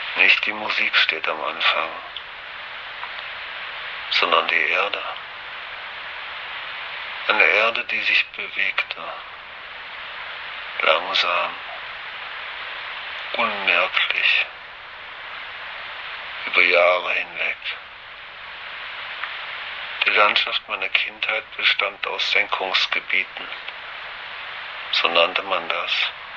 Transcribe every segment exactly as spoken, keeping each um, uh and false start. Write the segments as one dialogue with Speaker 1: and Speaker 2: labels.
Speaker 1: Nicht die Musik steht am Anfang, sondern die Erde. Eine Erde, die sich bewegte, langsam, unmerklich, über Jahre hinweg. Die Landschaft meiner Kindheit bestand aus Senkungsgebieten, so nannte man das.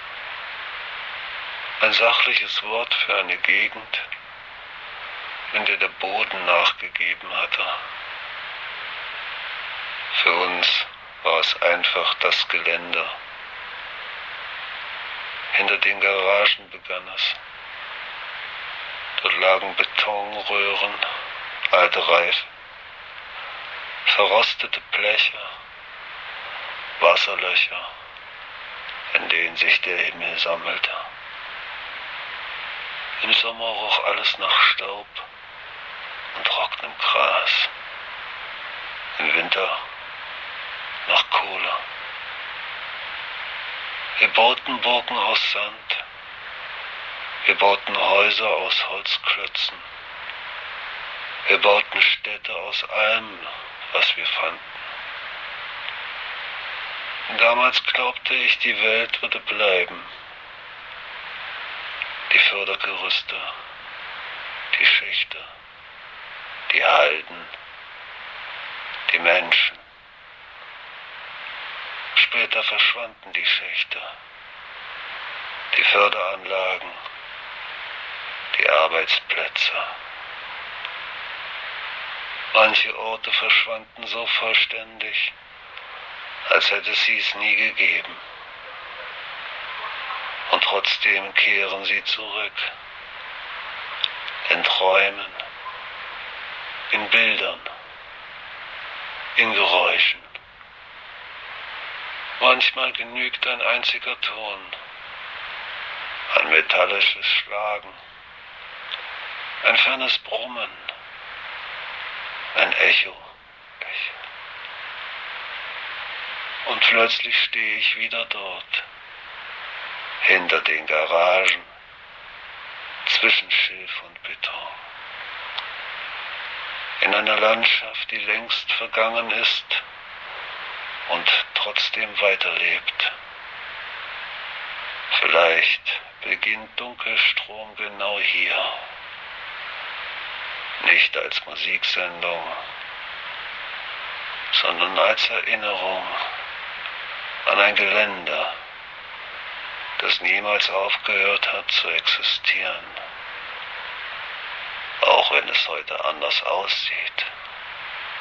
Speaker 1: Ein sachliches Wort für eine Gegend, in der der Boden nachgegeben hatte. Für uns war es einfach das Gelände. Hinter den Garagen begann es. Dort lagen Betonröhren, alte Reifen, verrostete Bleche, Wasserlöcher, in denen sich der Himmel sammelte. Im Sommer roch alles nach Staub und trockenem Gras. Im Winter nach Kohle. Wir bauten Burgen aus Sand. Wir bauten Häuser aus Holzklötzen. Wir bauten Städte aus allem, was wir fanden. Und damals glaubte ich, die Welt würde bleiben. Die Fördergerüste, die Schächte, die Halden, die Menschen. Später verschwanden die Schächte, die Förderanlagen, die Arbeitsplätze. Manche Orte verschwanden so vollständig, als hätte sie es nie gegeben. Und trotzdem kehren sie zurück, in Träumen, in Bildern, in Geräuschen. Manchmal genügt ein einziger Ton, ein metallisches Schlagen, ein fernes Brummen, ein Echo. Und plötzlich stehe ich wieder dort, hinter den Garagen, zwischen Schilf und Beton. In einer Landschaft, die längst vergangen ist und trotzdem weiterlebt. Vielleicht beginnt Dunkelstrom genau hier. Nicht als Musiksendung, sondern als Erinnerung an ein Gelände, das niemals aufgehört hat zu existieren, auch wenn es heute anders aussieht.